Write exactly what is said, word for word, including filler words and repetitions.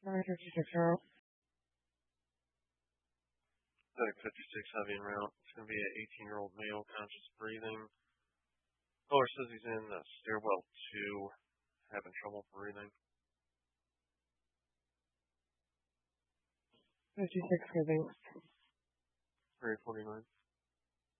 nine fifty-six route. Medic fifty-six heavy en route. It's going to be an eighteen-year-old male, conscious breathing. Caller says he's in uh, stairwell two, having trouble breathing. fifty-six heavy. three forty-nine.